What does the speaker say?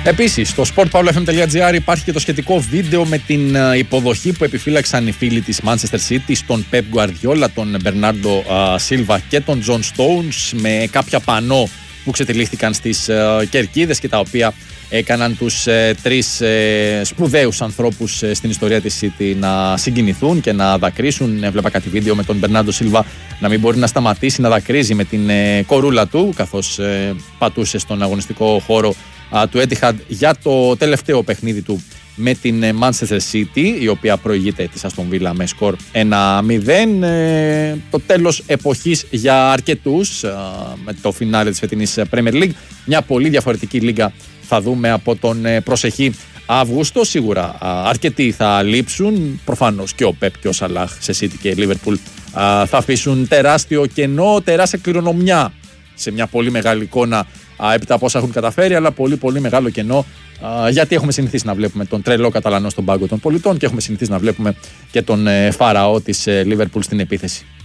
Επίσης, στο sportpavlafm.gr υπάρχει και το σχετικό βίντεο με την υποδοχή που επιφύλαξαν οι φίλοι της Manchester City στον Pep Guardiola, τον Bernardo Silva και τον John Stones, με κάποια πανό που ξετυλίχθηκαν στις κερκίδες και τα οποία έκαναν τους τρεις σπουδαίους ανθρώπους στην ιστορία της City να συγκινηθούν και να δακρύσουν. Έβλεπα κάτι βίντεο με τον Bernardo Silva να μην μπορεί να σταματήσει να δακρύζει με την κορούλα του καθώς πατούσε στον αγωνιστικό χώρο του Etihad για το τελευταίο παιχνίδι του με την Manchester City, η οποία προηγείται της Aston Villa με σκορ 1-0. Το τέλος εποχής για αρκετούς με το φινάλε της φετινής Premier League. Μια πολύ διαφορετική λίγα θα δούμε από τον προσεχή Αύγουστο. Σίγουρα αρκετοί θα λείψουν. Προφανώς και ο Πεπ και ο Σαλάχ σε City και Liverpool θα αφήσουν τεράστιο κενό, τεράστια κληρονομιά σε μια πολύ μεγάλη εικόνα έπειτα από όσα έχουν καταφέρει, αλλά πολύ πολύ μεγάλο κενό, γιατί έχουμε συνηθίσει να βλέπουμε τον τρελό Καταλανό στον πάγκο των πολιτών και έχουμε συνηθίσει να βλέπουμε και τον Φαραώ της Liverpool στην επίθεση.